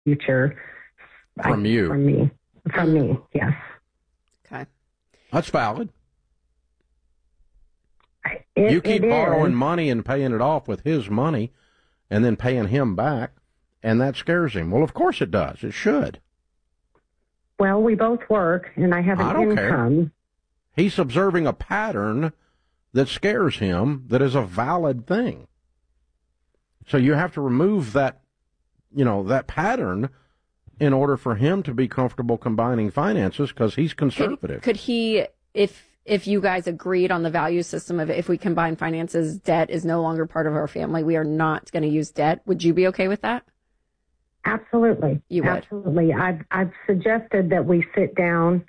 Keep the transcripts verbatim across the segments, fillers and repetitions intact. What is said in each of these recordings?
future. From I, you. From me. From me, yes. Okay. That's valid. It, you keep it borrowing is. money and paying it off with his money and then paying him back, and that scares him. Well, of course it does. It should. Well, we both work, and I have an I don't income. care. He's observing a pattern that scares him that is a valid thing. So you have to remove that, you know, that pattern in order for him to be comfortable combining finances because he's conservative. Could, could he, if if you guys agreed on the value system of if we combine finances, debt is no longer part of our family, we are not going to use debt, would you be okay with that? Absolutely. You would? Absolutely. I've, I've suggested that we sit down,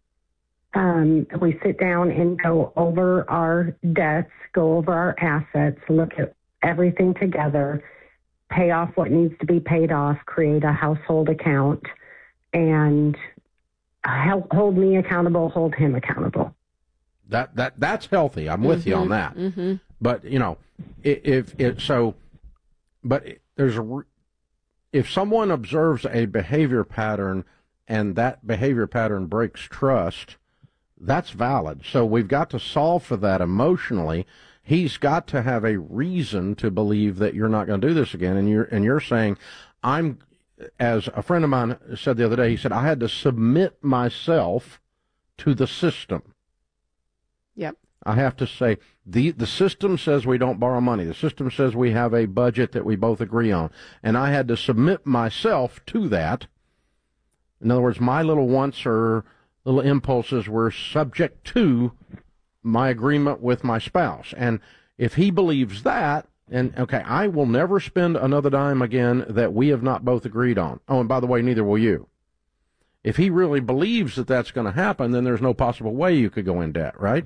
um, we sit down and go over our debts, go over our assets, look at everything together, pay off what needs to be paid off, create a household account, and help hold me accountable, hold him accountable. That that that's healthy. I'm with mm-hmm, you on that. Mm-hmm. But you know, if it so, but there's a if someone observes a behavior pattern and that behavior pattern breaks trust, that's valid. So we've got to solve for that emotionally. He's got to have a reason to believe that you're not going to do this again. And you're and you're saying, I'm, as a friend of mine said the other day, he said, I had to submit myself to the system. Yep. I have to say, the the system says we don't borrow money. The system says we have a budget that we both agree on. And I had to submit myself to that. In other words, my little wants or little impulses were subject to my agreement with my spouse. And if he believes that, and okay, I will never spend another dime again that we have not both agreed on. Oh, and by the way, neither will you. If he really believes that that's going to happen, then there's no possible way you could go in debt, right?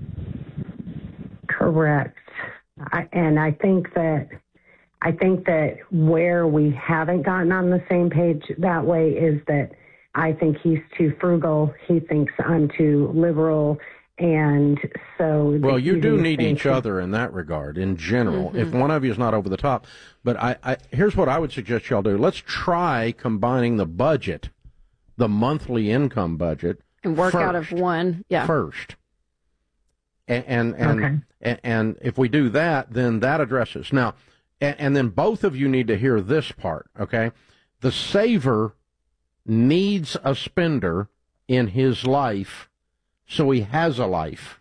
Correct. I, and I think that I think that where we haven't gotten on the same page that way is that I think he's too frugal. He thinks I'm too liberal. And so... Well, you do need each other in that regard, in general, mm-hmm. if one of you is not over the top. But I, I here's what I would suggest y'all do. Let's try combining the budget, the monthly income budget, and work first, out of one, yeah. First. And and and, okay. and and if we do that, then that addresses. Now, and, and then both of you need to hear this part, okay? The saver needs a spender in his life so he has a life.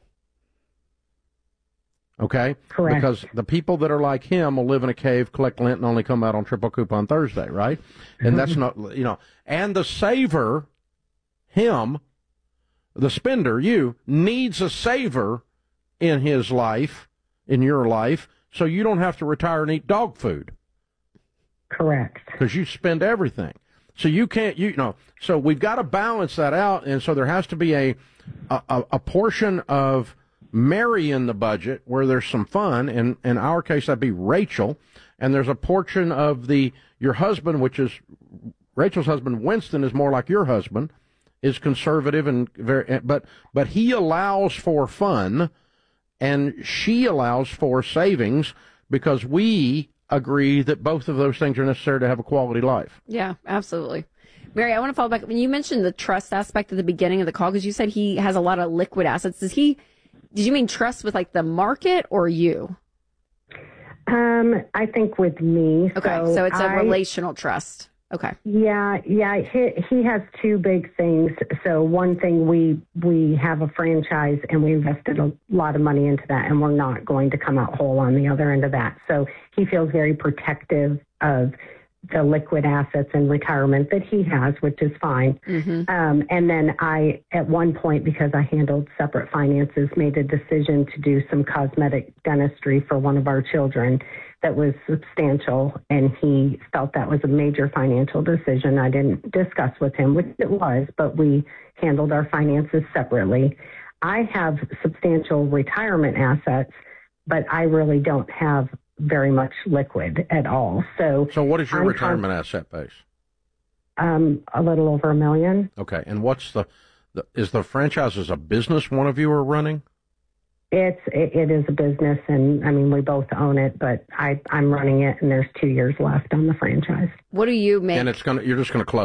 Okay? Correct. Because the people that are like him will live in a cave, collect lint, and only come out on triple coupon Thursday, right? And mm-hmm. that's not, you know, and the saver, him, the spender, you, needs a saver in his life, in your life, so you don't have to retire and eat dog food. Correct. Because you spend everything. So you can't, you know, so we've got to balance that out, and so there has to be a, a, a portion of Mary in the budget where there's some fun, and in our case that'd be Rachel, and there's a portion of the, your husband, which is, Rachel's husband, Winston, is more like your husband, is conservative and very, but, but he allows for fun, and she allows for savings, because we agree that both of those things are necessary to have a quality life. Yeah, absolutely. Mary, I want to follow back. When you mentioned the trust aspect at the beginning of the call, because you said he has a lot of liquid assets, does he, did you mean trust with like the market or you? Um, I think with me. Okay, so, so it's a I, relational trust. Okay. Yeah, yeah. He, he has two big things. So one thing, we we have a franchise and we invested a lot of money into that, and we're not going to come out whole on the other end of that. So he feels very protective of the liquid assets and retirement that he has, which is fine. Mm-hmm. Um, and then I, at one point, because I handled separate finances, made a decision to do some cosmetic dentistry for one of our children that was substantial, and he felt that was a major financial decision. I didn't discuss with him, which it was, but we handled our finances separately. I have substantial retirement assets, but I really don't have very much liquid at all. So, so what is your I'm retirement con- asset base? Um, a little over a million. Okay, and what's the, the is the franchise as a business one of you are running? It's it, it is a business, and I mean we both own it, but I I'm running it, and there's two years left on the franchise. What do you make? And it's gonna you're just gonna close.